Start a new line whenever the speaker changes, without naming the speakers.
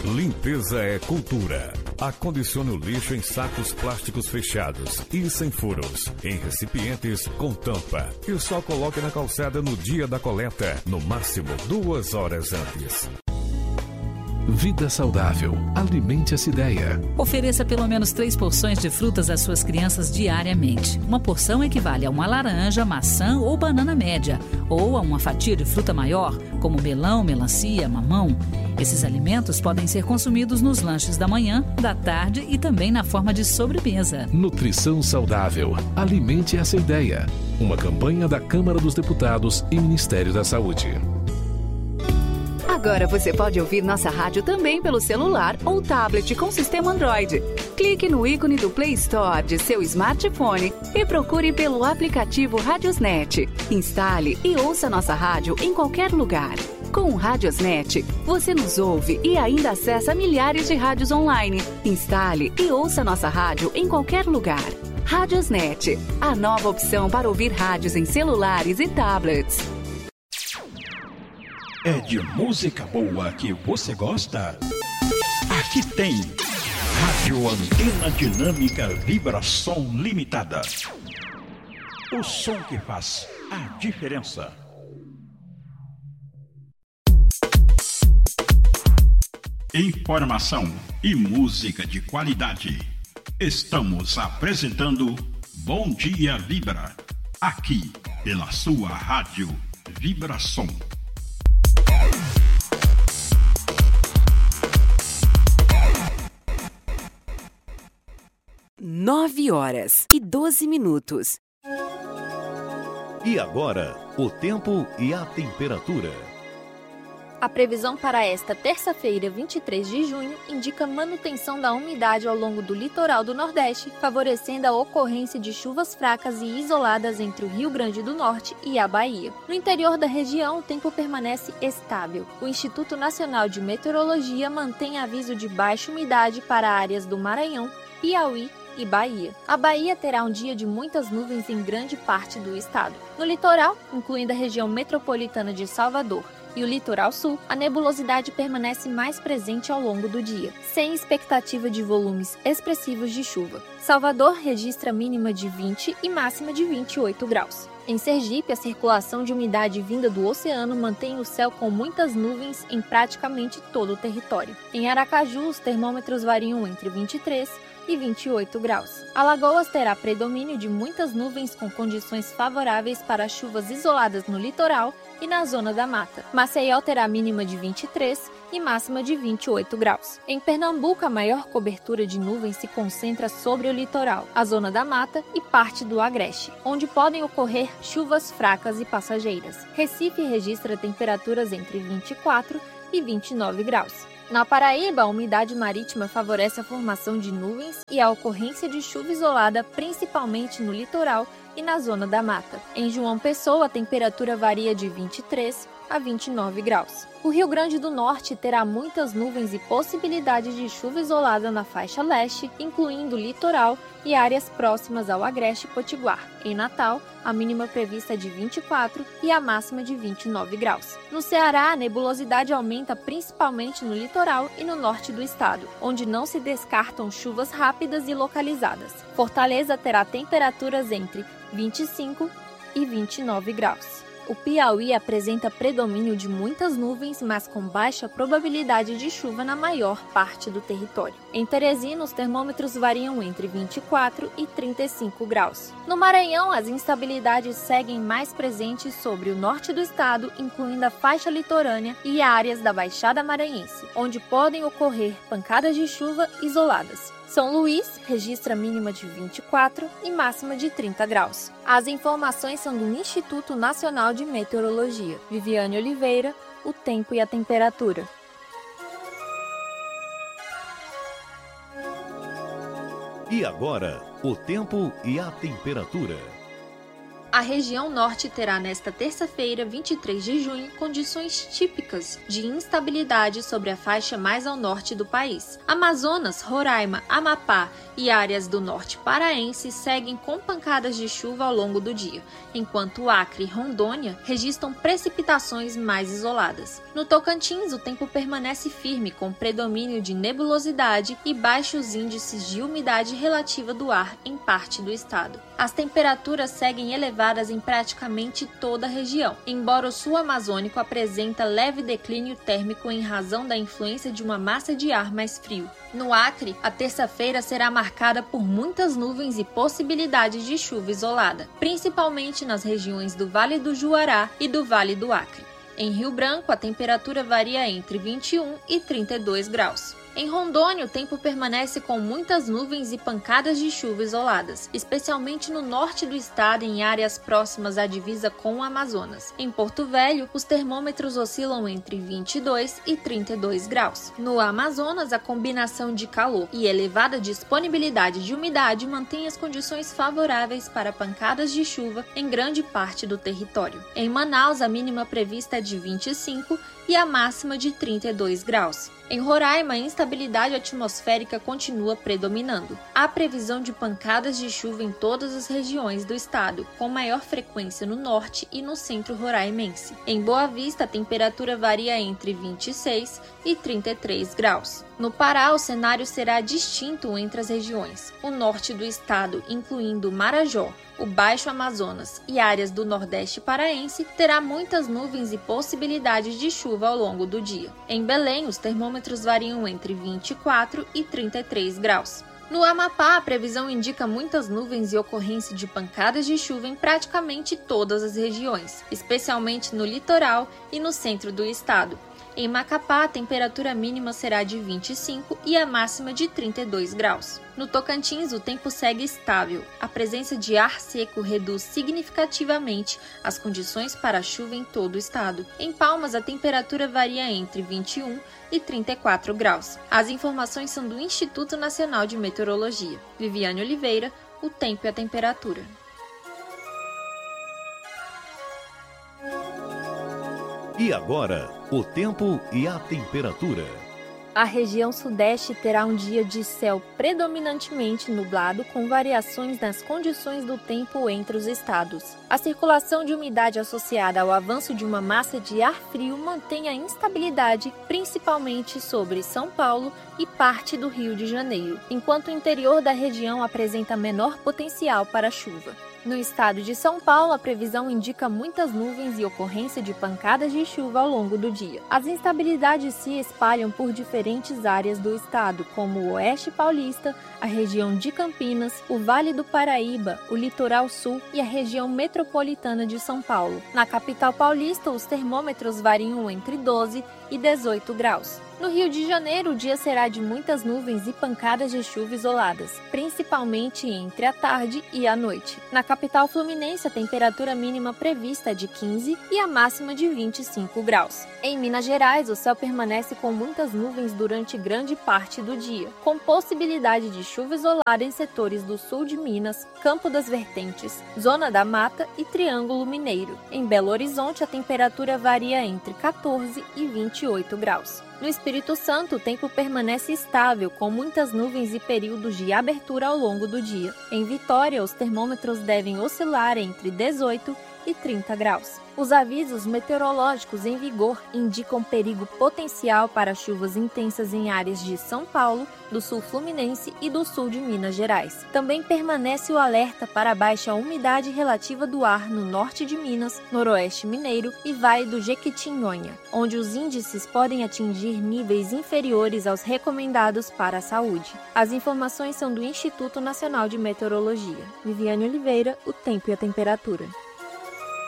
Limpeza é cultura. Acondicione o lixo em sacos plásticos fechados e sem furos, em recipientes com tampa. E só coloque na calçada no dia da coleta, no máximo 2 horas antes.
Vida saudável. Alimente essa ideia.
Ofereça pelo menos 3 porções de frutas às suas crianças diariamente. Uma porção equivale a uma laranja, maçã ou banana média, ou a uma fatia de fruta maior, como melão, melancia, mamão. Esses alimentos podem ser consumidos nos lanches da manhã, da tarde e também na forma de sobremesa.
Nutrição saudável. Alimente essa ideia. Uma campanha da Câmara dos Deputados e Ministério da Saúde.
Agora você pode ouvir nossa rádio também pelo celular ou tablet com sistema Android. Clique no ícone do Play Store de seu smartphone e procure pelo aplicativo Radiosnet. Instale e ouça nossa rádio em qualquer lugar. Com o Radiosnet, você nos ouve e ainda acessa milhares de rádios online. Instale e ouça nossa rádio em qualquer lugar. Radiosnet, a nova opção para ouvir rádios em celulares e tablets.
É de música boa que você gosta? Aqui tem Rádio Antena Dinâmica Vibração Limitada. O som que faz a diferença. Informação e música de qualidade. Estamos apresentando Bom Dia Vibra, aqui pela sua Rádio Vibração.
9h12.
E agora, o tempo e a temperatura.
A previsão para esta terça-feira, 23 de junho, indica manutenção da umidade ao longo do litoral do Nordeste, favorecendo a ocorrência de chuvas fracas e isoladas entre o Rio Grande do Norte e a Bahia. No interior da região, o tempo permanece estável. O Instituto Nacional de Meteorologia mantém aviso de baixa umidade para áreas do Maranhão, Piauí e Bahia. A Bahia terá um dia de muitas nuvens em grande parte do estado. No litoral, incluindo a região metropolitana de Salvador e o litoral sul, a nebulosidade permanece mais presente ao longo do dia, sem expectativa de volumes expressivos de chuva. Salvador registra mínima de 20 e máxima de 28 graus. Em Sergipe, a circulação de umidade vinda do oceano mantém o céu com muitas nuvens em praticamente todo o território. Em Aracaju, os termômetros variam entre 23 e 28 graus. Alagoas terá predomínio de muitas nuvens com condições favoráveis para chuvas isoladas no litoral e na zona da mata. Maceió terá mínima de 23 e máxima de 28 graus. Em Pernambuco, a maior cobertura de nuvens se concentra sobre o litoral, a zona da mata e parte do Agreste, onde podem ocorrer chuvas fracas e passageiras. Recife registra temperaturas entre 24 e 29 graus. Na Paraíba, a umidade marítima favorece a formação de nuvens e a ocorrência de chuva isolada, principalmente no litoral e na zona da mata. Em João Pessoa, a temperatura varia de 23 a 29 graus. O Rio Grande do Norte terá muitas nuvens e possibilidade de chuva isolada na faixa leste, incluindo o litoral e áreas próximas ao Agreste e Potiguar. Em Natal, a mínima prevista é de 24 e a máxima de 29 graus. No Ceará, a nebulosidade aumenta principalmente no litoral e no norte do estado, onde não se descartam chuvas rápidas e localizadas. Fortaleza terá temperaturas entre 25 e 29 graus. O Piauí apresenta predomínio de muitas nuvens, mas com baixa probabilidade de chuva na maior parte do território. Em Teresina, os termômetros variam entre 24 e 35 graus. No Maranhão, as instabilidades seguem mais presentes sobre o norte do estado, incluindo a faixa litorânea e áreas da Baixada Maranhense, onde podem ocorrer pancadas de chuva isoladas. São Luís registra mínima de 24 e máxima de 30 graus. As informações são do Instituto Nacional de Meteorologia. Viviane Oliveira, o tempo e a temperatura.
E agora, o tempo e a temperatura.
A região norte terá nesta terça-feira, 23 de junho, condições típicas de instabilidade sobre a faixa mais ao norte do país. Amazonas, Roraima, Amapá e áreas do norte paraense seguem com pancadas de chuva ao longo do dia, enquanto Acre e Rondônia registram precipitações mais isoladas. No Tocantins, o tempo permanece firme, com predomínio de nebulosidade e baixos índices de umidade relativa do ar em parte do estado. As temperaturas seguem elevadas em praticamente toda a região, embora o sul amazônico apresenta leve declínio térmico em razão da influência de uma massa de ar mais frio. No Acre, a terça-feira será marcada por muitas nuvens e possibilidades de chuva isolada, principalmente nas regiões do Vale do Juará e do Vale do Acre. Em Rio Branco, a temperatura varia entre 21 e 32 graus. Em Rondônia, o tempo permanece com muitas nuvens e pancadas de chuva isoladas, especialmente no norte do estado e em áreas próximas à divisa com o Amazonas. Em Porto Velho, os termômetros oscilam entre 22 e 32 graus. No Amazonas, a combinação de calor e elevada disponibilidade de umidade mantém as condições favoráveis para pancadas de chuva em grande parte do território. Em Manaus, a mínima prevista é de 25 e a máxima de 32 graus. Em Roraima, a instabilidade atmosférica continua predominando. Há previsão de pancadas de chuva em todas as regiões do estado, com maior frequência no norte e no centro roraimense. Em Boa Vista, a temperatura varia entre 26 e 33 graus. No Pará, o cenário será distinto entre as regiões. O norte do estado, incluindo Marajó, o Baixo Amazonas e áreas do Nordeste paraense, terá muitas nuvens e possibilidades de chuva ao longo do dia. Em Belém, os termômetros variam entre 24 e 33 graus. No Amapá, a previsão indica muitas nuvens e ocorrência de pancadas de chuva em praticamente todas as regiões, especialmente no litoral e no centro do estado. Em Macapá, a temperatura mínima será de 25 e a máxima de 32 graus. No Tocantins, o tempo segue estável. A presença de ar seco reduz significativamente as condições para chuva em todo o estado. Em Palmas, a temperatura varia entre 21 e 34 graus. As informações são do Instituto Nacional de Meteorologia. Viviane Oliveira, o tempo e a temperatura.
E agora, o tempo e a temperatura.
A região sudeste terá um dia de céu predominantemente nublado, com variações nas condições do tempo entre os estados. A circulação de umidade associada ao avanço de uma massa de ar frio mantém a instabilidade, principalmente sobre São Paulo e parte do Rio de Janeiro, enquanto o interior da região apresenta menor potencial para chuva. No estado de São Paulo, a previsão indica muitas nuvens e ocorrência de pancadas de chuva ao longo do dia. As instabilidades se espalham por diferentes áreas do estado, como o Oeste Paulista, a região de Campinas, o Vale do Paraíba, o Litoral Sul e a região metropolitana de São Paulo. Na capital paulista, os termômetros variam entre 12 e 18 graus. No Rio de Janeiro, o dia será de muitas nuvens e pancadas de chuva isoladas, principalmente entre a tarde e a noite. Na capital fluminense, a temperatura mínima prevista é de 15 e a máxima de 25 graus. Em Minas Gerais, o céu permanece com muitas nuvens durante grande parte do dia, com possibilidade de chuva isolada em setores do sul de Minas, Campo das Vertentes, Zona da Mata e Triângulo Mineiro. Em Belo Horizonte, a temperatura varia entre 14 e 28 graus. No Espírito Santo, o tempo permanece estável, com muitas nuvens e períodos de abertura ao longo do dia. Em Vitória, os termômetros devem oscilar entre 18 e 30 graus. Os avisos meteorológicos em vigor indicam perigo potencial para chuvas intensas em áreas de São Paulo, do sul fluminense e do sul de Minas Gerais. Também permanece o alerta para a baixa umidade relativa do ar no norte de Minas, noroeste mineiro e Vale do Jequitinhonha, onde os índices podem atingir níveis inferiores aos recomendados para a saúde. As informações são do Instituto Nacional de Meteorologia. Viviane Oliveira, o tempo e a temperatura.